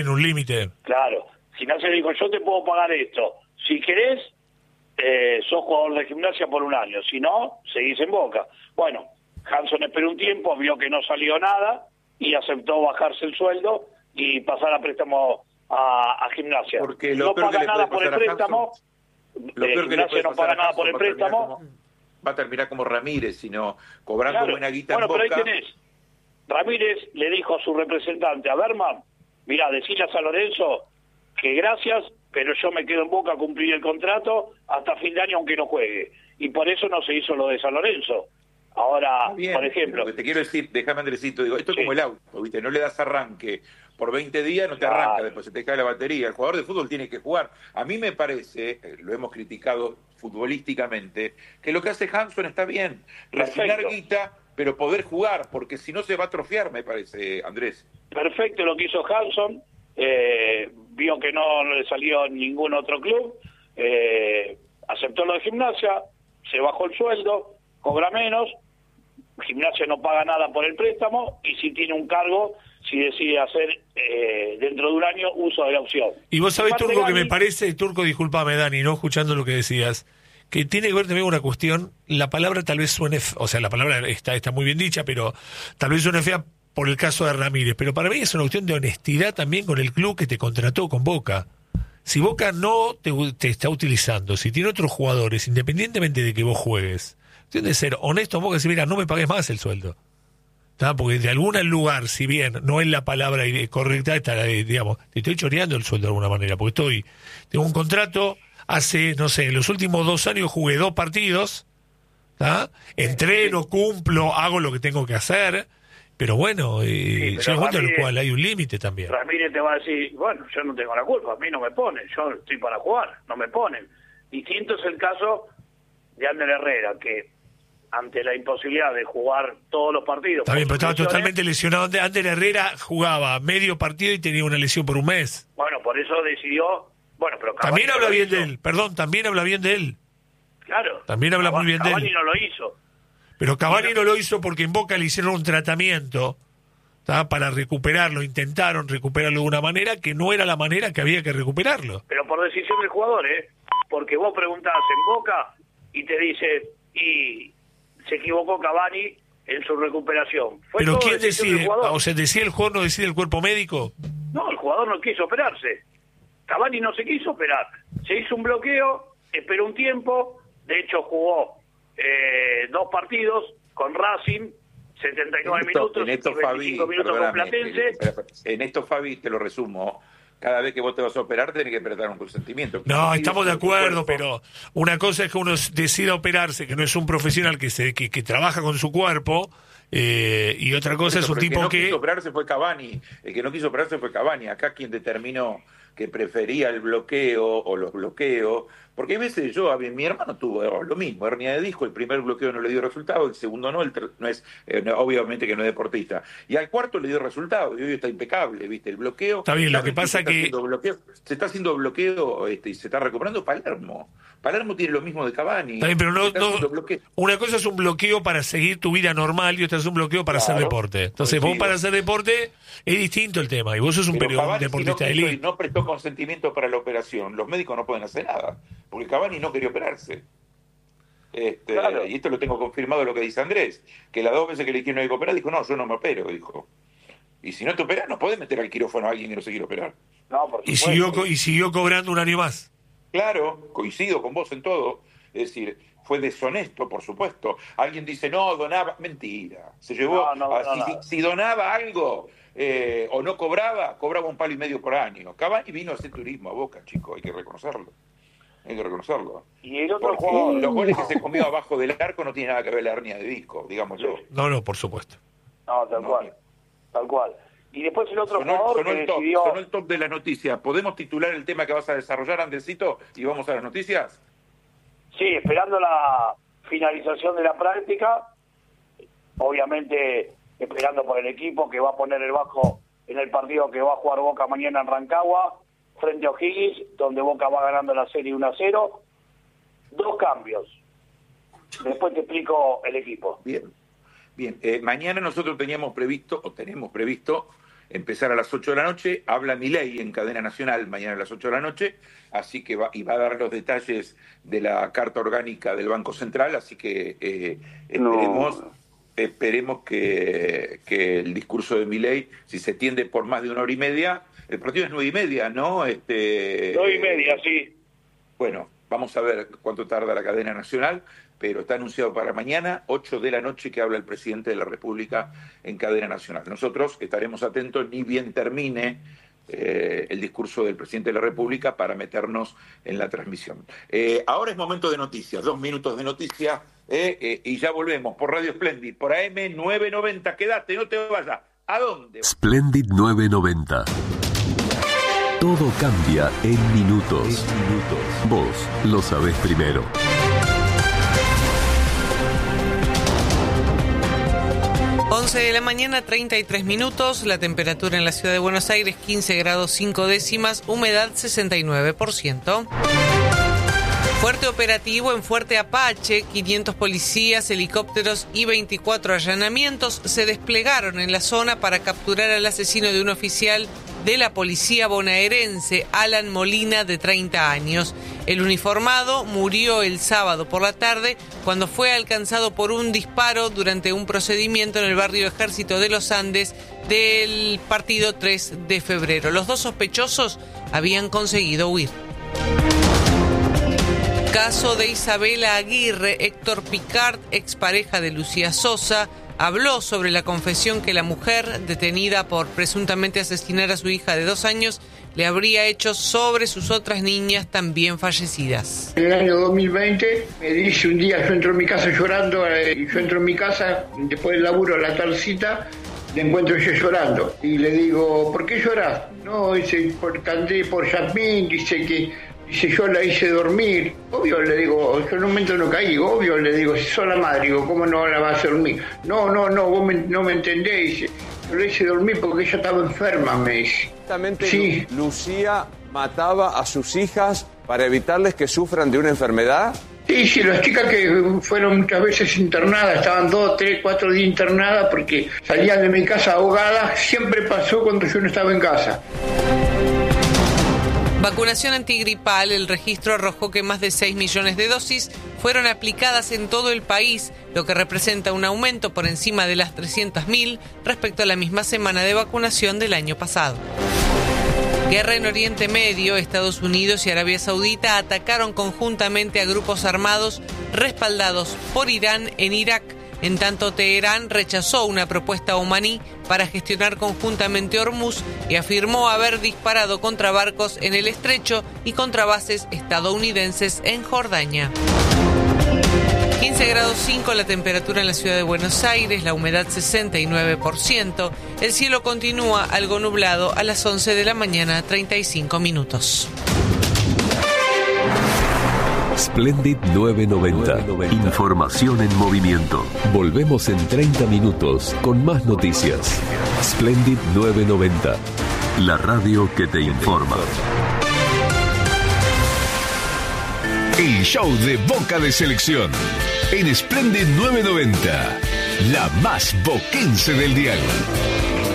En un límite. Claro. Gimnasia le dijo, yo te puedo pagar esto. Si querés, sos jugador de Gimnasia por un año. Si no, seguís en Boca. Bueno, Hanson esperó un tiempo, vio que no salió nada y aceptó bajarse el sueldo y pasar a préstamo a Gimnasia. Porque no paga nada por el préstamo. Lo peor que le puede no paga nada por el préstamo. Va a terminar como Ramírez, sino cobrando buena guita en Boca. Pero ahí tenés. Ramírez le dijo a su representante, a Berman, mirá, decile a San Lorenzo que gracias, pero yo me quedo en Boca a cumplir el contrato hasta fin de año aunque no juegue. Y por eso no se hizo lo de San Lorenzo. Ahora, bien, por ejemplo... Lo que te quiero decir, déjame Andresito, digo, esto es como el auto, ¿viste? No le das arranque por 20 días, no te arranca, después se te cae la batería. El jugador de fútbol tiene que jugar. A mí me parece, lo hemos criticado futbolísticamente, que lo que hace Hanson está bien. Refinar guita, pero poder jugar, porque si no se va a atrofiar, me parece, Andrés. Perfecto lo que hizo Hanson, vio que no le salió en ningún otro club, aceptó lo de Gimnasia, se bajó el sueldo, cobra menos, Gimnasia no paga nada por el préstamo y si tiene un cargo, si decide hacer dentro de un año uso de la opción. Y vos sabés, Turco, que me parece, Turco, disculpame, Dani, no escuchando lo que decías, que tiene que ver también con una cuestión, la palabra tal vez suene, o sea, la palabra está muy bien dicha, pero tal vez suene fea por el caso de Ramírez, pero para mí es una cuestión de honestidad también con el club que te contrató, con Boca. Si Boca no te está utilizando, si tiene otros jugadores, independientemente de que vos juegues, tiene que ser honesto en Boca y decir, mira, no me pagues más el sueldo. ¿Tá? Porque de algún lugar, si bien no es la palabra correcta, digamos, te estoy choreando el sueldo de alguna manera, porque tengo un contrato, hace, no sé, en los últimos 2 años jugué 2 partidos, ¿tá? Entreno, cumplo, hago lo que tengo que hacer, pero bueno, llega un momento en el cual hay un límite también. Ramírez te va a decir, bueno, yo no tengo la culpa, a mí no me ponen, yo estoy para jugar, no me ponen. Distinto es el caso de Ander Herrera, que ante la imposibilidad de jugar todos los partidos... Está bien, pero estaba totalmente lesionado. Ander Herrera jugaba medio partido y tenía una lesión por un mes. Bueno, por eso decidió... Bueno, pero Cavani también habla bien de él, perdón, también habla bien de él. Claro. También habla muy bien de él. Cavani no lo hizo. Pero Cavani no lo hizo porque en Boca le hicieron un tratamiento, ¿tá? Para recuperarlo, intentaron recuperarlo de una manera que no era la manera que había que recuperarlo. Pero por decisión del jugador, porque vos preguntás en Boca y te dice, y se equivocó Cavani en su recuperación. ¿Pero quién decide? O sea, ¿decide el jugador, no decide el cuerpo médico? No, el jugador no quiso operarse. Cavani no se quiso operar. Se hizo un bloqueo, esperó un tiempo, de hecho jugó 2 partidos con Racing, 79 minutos, en esto, 25 minutos con Platense. En esto, Fabi, te lo resumo. Cada vez que vos te vas a operar, tenés que prestar un consentimiento. No, estamos de acuerdo, pero una cosa es que uno decida operarse, que no es un profesional que trabaja con su cuerpo, y otra cosa es un tipo que... El que no quiso operarse fue Cavani. El que no quiso operarse fue Cavani. Acá quien determinó que prefería el bloqueo o los bloqueos, porque a veces mi hermano tuvo lo mismo, hernia de disco, el primer bloqueo no le dio resultado, el segundo no, no es obviamente que no es deportista, y al cuarto le dio resultado, y hoy está impecable, ¿viste? El bloqueo... Está bien, lo que pasa que... Se está haciendo bloqueo y se está recuperando Palermo. Palermo tiene lo mismo de Cavani. Está bien, pero no una cosa es un bloqueo para seguir tu vida normal y otra es un bloqueo para hacer deporte. Entonces, vos para hacer deporte es distinto el tema, y vos sos un deportista de élite. No prestó consentimiento para la operación, los médicos no pueden hacer nada, porque Cavani no quería operarse. Claro. Y esto lo tengo confirmado lo que dice Andrés, que las 2 veces que le dijeron que operar, dijo, no, yo no me opero, dijo. Y si no te operas, no podés meter al quirófano a alguien que no se quiere operar. No, por supuesto. Y siguió cobrando un año más. Claro, coincido con vos en todo. Es decir, fue deshonesto, por supuesto. Alguien dice, no, donaba. Mentira. Se llevó. Si donaba algo o no cobraba 1,5 palos por año. Cavani vino a hacer turismo a Boca, chico, hay que reconocerlo. Y el otro jugador. Los goles que se comió abajo del arco no tiene nada que ver la hernia de disco, digámoslo. No, por supuesto. No, tal cual. Y después el otro jugador que decidió... Sonó el top de la noticia. ¿Podemos titular el tema que vas a desarrollar, Andresito? Y vamos a las noticias. Sí, esperando la finalización de la práctica, obviamente esperando por el equipo que va a poner el bajo en el partido que va a jugar Boca mañana en Rancagua, frente a O'Higgins, donde Boca va ganando la serie 1-0. 2 cambios. Después te explico el equipo. Bien. Mañana nosotros tenemos previsto empezar a las 8 de la noche. Habla Milei en cadena nacional mañana a las 8 de la noche, así que va a dar los detalles de la Carta Orgánica del Banco Central, así que esperemos que el discurso de Milei, si se tiende por más de 1 hora y media, el partido es 9:30, ¿no? 9:30, sí. Bueno, vamos a ver cuánto tarda la cadena nacional, pero está anunciado para mañana, 8 de la noche, que habla el presidente de la República en cadena nacional. Nosotros estaremos atentos, ni bien termine el discurso del presidente de la República, para meternos en la transmisión. Ahora es momento de noticias, 2 minutos de noticias, y ya volvemos por Radio Splendid, por AM 990. Quédate, no te vayas. ¿A dónde? Splendid 990. Todo cambia en minutos. Vos lo sabés primero. 11 de la mañana, 33 minutos. La temperatura en la ciudad de Buenos Aires, 15 grados 5 décimas. Humedad, 69%. Fuerte operativo en Fuerte Apache. 500 policías, helicópteros y 24 allanamientos se desplegaron en la zona para capturar al asesino de un oficial de la policía bonaerense, Alan Molina, de 30 años. El uniformado murió el sábado por la tarde cuando fue alcanzado por un disparo durante un procedimiento en el barrio Ejército de los Andes del partido 3 de febrero. Los 2 sospechosos habían conseguido huir. Caso de Isabela Aguirre. Héctor Picard, expareja de Lucía Sosa, habló sobre la confesión que la mujer, detenida por presuntamente asesinar a su hija de 2 años, le habría hecho sobre sus otras niñas también fallecidas. En el año 2020 me dice un día, yo entro en mi casa llorando, yo entro en mi casa, después del laburo, a la tardecita, le encuentro yo llorando. Y le digo, ¿por qué llorás? No, dice, canté por Yasmín, dice, yo la hice dormir. Obvio, le digo, yo en un momento no caí, obvio, le digo, si sos la madre, digo, ¿cómo no la vas a hacer dormir? No, vos no me entendés, dice, yo la hice dormir porque ella estaba enferma, me dice. Exactamente, Sí. Lucía mataba a sus hijas para evitarles que sufran de una enfermedad. Sí, las chicas que fueron muchas veces internadas, estaban 2, 3, 4 días internadas porque salían de mi casa ahogadas, siempre pasó cuando yo no estaba en casa. Vacunación antigripal. El registro arrojó que más de 6 millones de dosis fueron aplicadas en todo el país, lo que representa un aumento por encima de las 300.000 respecto a la misma semana de vacunación del año pasado. Guerra en Oriente Medio. Estados Unidos y Arabia Saudita atacaron conjuntamente a grupos armados respaldados por Irán en Irak. En tanto, Teherán rechazó una propuesta omaní para gestionar conjuntamente Hormuz y afirmó haber disparado contra barcos en el estrecho y contra bases estadounidenses en Jordania. 15 grados 5 la temperatura en la ciudad de Buenos Aires, la humedad 69%. El cielo continúa algo nublado a las 11 de la mañana, 35 minutos. Splendid 990. Información en movimiento. Volvemos en 30 minutos con más noticias. Splendid 990. La radio que te informa. El show de Boca de Selección. En Splendid 990. La más boquense del dial.